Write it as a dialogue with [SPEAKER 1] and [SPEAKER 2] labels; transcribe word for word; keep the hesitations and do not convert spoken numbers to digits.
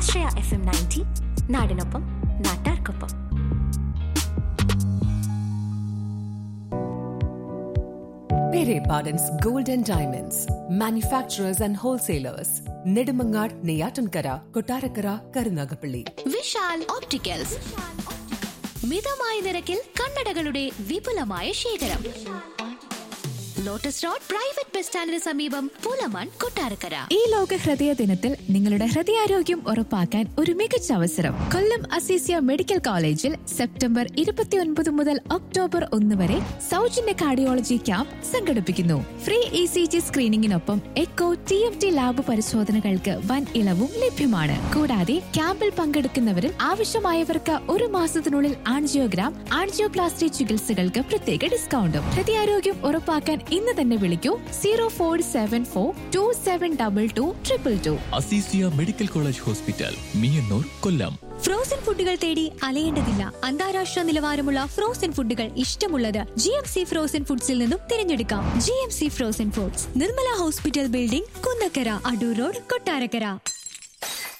[SPEAKER 1] ആശ്രയ F M ninety, നാടിനൊപ്പം നാട്ടാർക്കൊപ്പം.
[SPEAKER 2] Pere Pardon's Gold and Diamonds, manufacturers and wholesalers. Nedumangad, Neyyattinkara, Kottarakkara, Karunagappally.
[SPEAKER 3] Vishal opticals, മിതമായ നിരക്കിൽ കണ്ണടകളുടെ വിപുലമായ ശേഖരം. ലോട്ടസ് റോഡ് പ്രൈവറ്റ് ബസ് സ്റ്റാൻഡിന് സമീപം, പൂലമാൻ, കൊട്ടാരക്കര.
[SPEAKER 4] ഈ ലോക ഹൃദയ ദിനത്തിൽ നിങ്ങളുടെ ഹൃദയാരോഗ്യം ഉറപ്പാക്കാൻ ഒരു മികച്ച അവസരം. കൊല്ലം അസീസിയ മെഡിക്കൽ കോളേജിൽ സെപ്റ്റംബർ ഇരുപത്തിയൊൻപത് മുതൽ ഒക്ടോബർ ഒന്ന് വരെ സൗജന്യ കാർഡിയോളജി ക്യാമ്പ് സംഘടിപ്പിക്കുന്നു. Free E C G സ്ക്രീനിങ്ങിനൊപ്പം echo, T M T lab പരിശോധനകൾക്ക് വൻ ഇളവും ലഭ്യമാണ്. കൂടാതെ ക്യാമ്പിൽ പങ്കെടുക്കുന്നവരിൽ ആവശ്യമായവർക്ക് ഒരു മാസത്തിനുള്ളിൽ ആൻജിയോഗ്രാം, ആൻജിയോപ്ലാസ്റ്റി ചികിത്സകൾക്ക് പ്രത്യേക ഡിസ്കൗണ്ടും. ഹൃദയാരോഗ്യം ഉറപ്പാക്കാൻ ഇന്ന് തന്നെ വിളിക്കൂ zero four seven four to seven double two triple two.
[SPEAKER 5] Azeezia medical college hospital, Meeyannoor, Kollam.
[SPEAKER 3] Frozen ഫുഡുകൾ തേടി അലയേണ്ടതില്ല. അന്താരാഷ്ട്ര നിലവാരമുള്ള ഫ്രോസൺ ഫുഡുകൾ ഇഷ്ടമുള്ളത് ജി എം സി ഫ്രോസൺ ഫുഡ്സിൽ നിന്നും തിരഞ്ഞെടുക്കാം. G M C frozen foods, Nirmala hospital building, Kunnakkara, Adoor road, Kottarakkara.